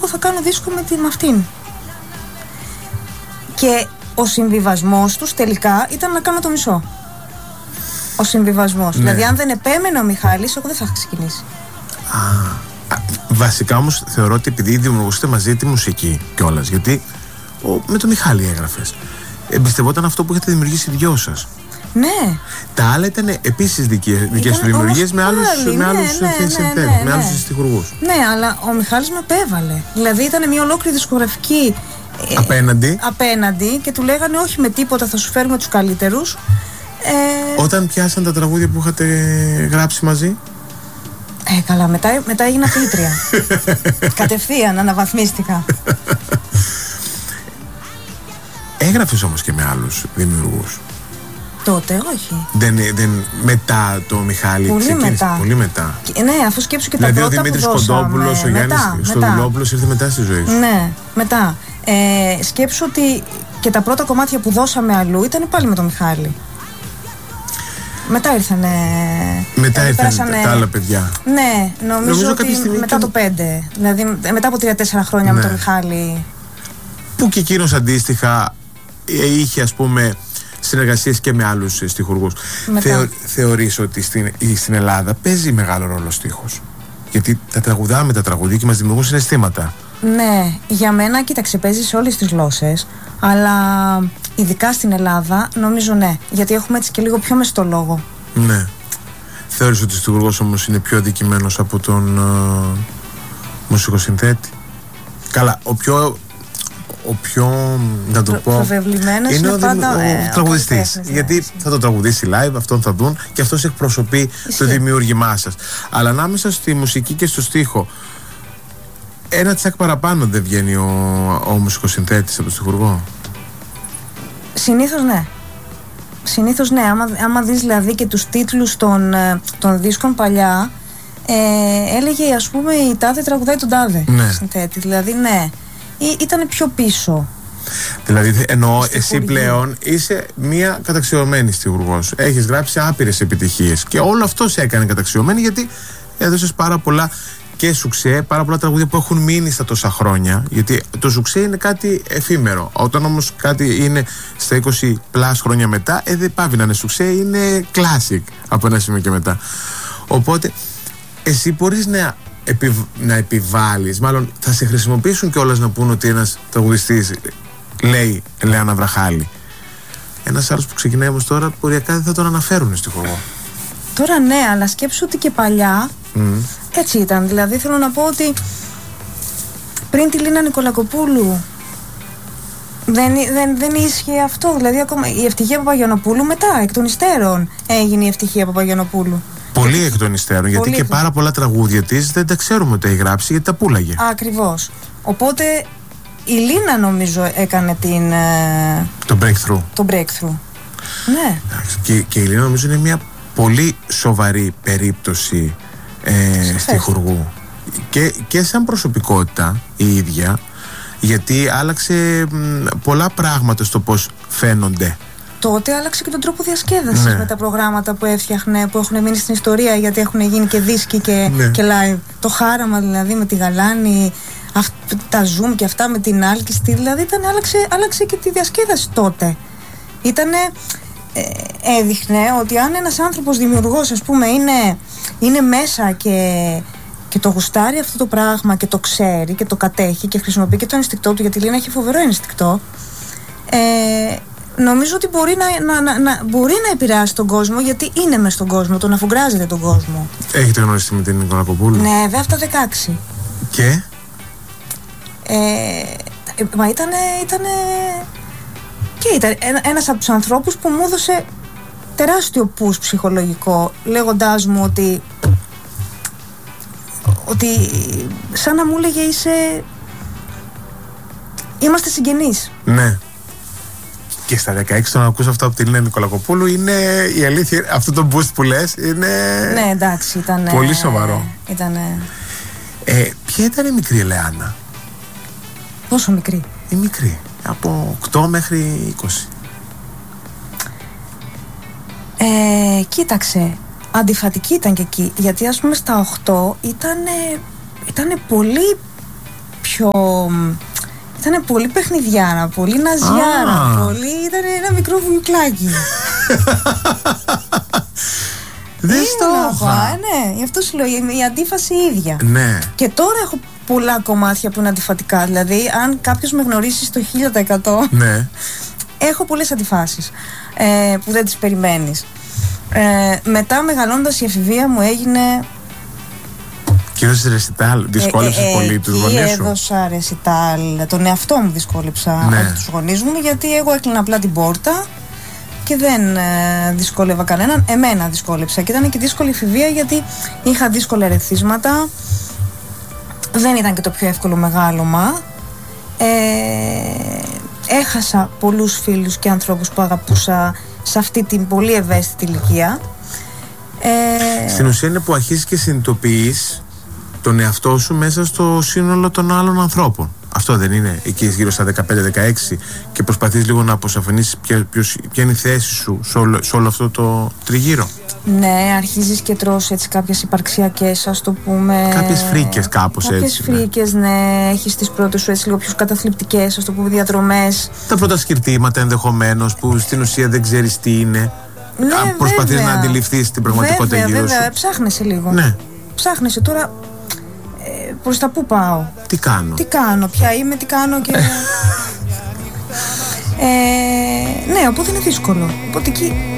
εγώ θα κάνω δίσκο με αυτήν. Και ο συμβιβασμός τους τελικά ήταν να κάνω το μισό. Ο συμβιβασμός. Δηλαδή, αν δεν επέμενε ο Μιχάλης, εγώ δεν θα είχα ξεκινήσει. Βασικά όμως θεωρώ ότι επειδή δημιουργούσατε μαζί τη μουσική κιόλας, γιατί με τον Μιχάλη έγραφες, εμπιστευόταν αυτό που είχατε δημιουργήσει οι δυο σας. Ναι. Τα άλλα ήταν επίσης δικές του δημιουργίες με άλλους στιχουργούς. Ναι, αλλά ο Μιχάλης με επέβαλε. Δηλαδή ήταν μια ολόκληρη δισκογραφική απέναντι και του λέγανε όχι με τίποτα, θα σου φέρουμε τους καλύτερους. Όταν πιάσαν τα τραγούδια που είχατε γράψει μαζί. Καλά, μετά έγινα ποιήτρια. Κατευθείαν αναβαθμίστηκα. Έγραφες όμως και με άλλους δημιουργούς. Τότε όχι. Δεν μετά το Μιχάλη. Πολύ μετά. Ναι, αφού σκέψου και δηλαδή τα πρώτα που δώσαμε. Δηλαδή ο Δημήτρης Κοντόπουλος, ο Γιάννης Στοδουλόπουλος ήρθε μετά στη ζωή σου. Ναι, μετά. Σκέψου ότι και τα πρώτα κομμάτια που δώσαμε αλλού ήταν πάλι με τον Μιχάλη. Μετά ήρθανε. Μετά ήρθαν τα άλλα παιδιά. Ναι, νομίζω ότι μετά το 5. Δηλαδή μετά από 3-4 χρόνια με τον Μιχάλη. Που και εκείνος αντίστοιχα είχε, ας πούμε, συνεργασίες και με άλλους στιχουργούς. Θεωρείς ότι στην Ελλάδα παίζει μεγάλο ρόλο ο στίχος? Γιατί τα τραγουδάμε τα τραγούδια και μας δημιουργούν συναισθήματα. Ναι, για μένα, κοίταξε, παίζει σε όλες τις γλώσσες, αλλά ειδικά στην Ελλάδα νομίζω ναι, γιατί έχουμε έτσι και λίγο πιο μες στο λόγο. Ναι. Θεωρείς ότι ο στιχουργός όμως είναι πιο αδικημένος από τον μουσικοσυνθέτη? Καλά, ο πιο να το πω προβεβλημένος είναι πάντα ο τραγουδιστής, γιατί θα το τραγουδήσει live, αυτόν θα δουν και αυτός εκπροσωπεί το δημιούργημά σας. Αλλά ανάμεσα στη μουσική και στο στίχο, ένα τσακ παραπάνω δεν βγαίνει ο μουσικοσυνθέτης από τον στιχουργό? Συνήθως ναι. Άμα δεις δηλαδή και τους τίτλους των δίσκων παλιά, έλεγε ας πούμε η τάδε τραγουδάει τον τάδε συνθέτη. Δηλαδή ναι, ήταν πιο πίσω. Δηλαδή εννοώ εσύ πλέον είσαι μια καταξιωμένη στιχουργός. Έχεις γράψει άπειρες επιτυχίες και όλο αυτό σε έκανε καταξιωμένη, γιατί έδωσες πάρα πολλά και σουξέ, πάρα πολλά τραγούδια που έχουν μείνει στα τόσα χρόνια. Γιατί το σουξέ είναι κάτι εφήμερο. Όταν όμως κάτι είναι στα 20+ χρόνια μετά, δεν πάβει να είναι σουξέ, είναι classic από ένα σημείο και μετά. Οπότε εσύ μπορείς να επιβάλλεις, μάλλον θα σε χρησιμοποιήσουν κιόλας να πούν ότι ένας τραγουδιστής λέει Ελεάνα Βραχάλη. Ένας άλλος που ξεκινάει όμως τώρα, ποριακά δεν θα τον αναφέρουν στιχουργό. Τώρα ναι, αλλά σκέψου ότι και παλιά έτσι ήταν. Δηλαδή θέλω να πω ότι πριν τη Λίνα Νικολακοπούλου δεν ίσχυε αυτό. Δηλαδή ακόμα η Ευτυχία Παπαγιαννοπούλου μετά, εκ των υστέρων, έγινε η Ευτυχία Παπαγιαννοπούλου. Πολύ εκ των υστέρων, γιατί και πάρα πολλά τραγούδια της δεν τα ξέρουμε ότι έχει γράψει, γιατί τα πούλαγε. Ακριβώς. Οπότε η Λίνα νομίζω έκανε το breakthrough. Το breakthrough. Ναι. Και η Λίνα νομίζω είναι μια πολύ σοβαρή περίπτωση στιχουργού. Και σαν προσωπικότητα η ίδια, γιατί άλλαξε πολλά πράγματα στο πώς φαίνονται. Τότε άλλαξε και τον τρόπο διασκέδασης με τα προγράμματα που έφτιαχνε, που έχουν μείνει στην ιστορία, γιατί έχουν γίνει και δίσκοι και live. Το χάραμα δηλαδή με τη Γαλάνη, τα Zoom και αυτά με την Άλκηστη, δηλαδή άλλαξε και τη διασκέδαση τότε. Έδειχνε ότι αν ένας άνθρωπος δημιουργός, ας πούμε, είναι μέσα και το γουστάρει αυτό το πράγμα και το ξέρει και το κατέχει και χρησιμοποιεί και το ενστικτό του, γιατί η Λίνα έχει φοβερό ενστικτό, νομίζω ότι μπορεί να επηρεάσει τον κόσμο, γιατί είναι μες στον κόσμο, τον αφουγκράζεται τον κόσμο. Έχετε γνωριστεί με την Νικολακοπούλου? Ναι, βέβαια, αυτά 16. Και? Μα ήταν ένας από τους ανθρώπους που μου έδωσε τεράστιο push ψυχολογικό, λέγοντάς μου ότι σαν να μου έλεγε είμαστε συγγενείς. Ναι. Και στα 16 το να ακούς αυτό από την Λίνα Νικολακοπούλου είναι η αλήθεια, αυτό το boost που λες είναι... Ναι, εντάξει, ήταν πολύ σοβαρό. Ποια ήταν η μικρή Ελεάνα? Πόσο μικρή? Η μικρή, από 8 μέχρι 20. Κοίταξε, αντιφατική ήταν και εκεί, γιατί ας πούμε στα 8 ήταν πολύ πιο... Ήταν πολύ παιχνιδιάρα, πολύ ναζιάρα, πολύ... Ήταν ένα μικρό βουλουκλάκι. Δεν στο είχα. Ναι, γι' αυτό σου λέω, η αντίφαση ίδια. Ναι. Και τώρα έχω πολλά κομμάτια που είναι αντιφατικά. Δηλαδή, αν κάποιος με γνωρίσει στο 1000%, ναι. Έχω πολλές αντιφάσεις που δεν τις περιμένεις. Μετά, μεγαλώντας, η εφηβεία μου έγινε... Κυρίως ρεσιτάλ, δυσκόλεψες πολύ τους γονείς σου? Έδωσα ρεσιτάλ, τον εαυτό μου δυσκόλεψα, όχι τους γονείς μου, γιατί εγώ έκλεινα απλά την πόρτα και δεν δυσκόλευα κανέναν. Εμένα δυσκόλεψα και ήταν και δύσκολη εφηβεία, γιατί είχα δύσκολα ερεθίσματα, δεν ήταν και το πιο εύκολο μεγάλωμα, έχασα πολλούς φίλους και ανθρώπους που αγαπούσα σε αυτή την πολύ ευαίσθητη ηλικία. Στην ουσία είναι που αρχίζεις και συνειδητοποιείς τον εαυτό σου μέσα στο σύνολο των άλλων ανθρώπων. Αυτό δεν είναι εκεί γύρω στα 15-16 και προσπαθείς λίγο να αποσαφηνίσεις ποια είναι η θέση σου σε όλο αυτό το τριγύρο? Ναι, αρχίζεις και τρως έτσι κάποιες υπαρξιακές, ας το πούμε. Κάποιες φρίκες κάπως κάποιες έτσι. Κάποιες φρίκες, ναι. Έχεις τις πρώτες σου έτσι λίγο πιο καταθλιπτικές, ας το πούμε, διαδρομές. Τα πρώτα σκυρτήματα ενδεχομένως που στην ουσία δεν ξέρεις τι είναι. Ναι, προσπαθείς να αντιληφθείς την πραγματικότητα γύρω σου. Βέβαια, ψάχνεσαι λίγο. Ναι. Ψάχνεσαι τώρα. Προς τα πού πάω? Τι κάνω, ποια είμαι, τι κάνω και... ναι, οπότε είναι δύσκολο. Οπότε εκεί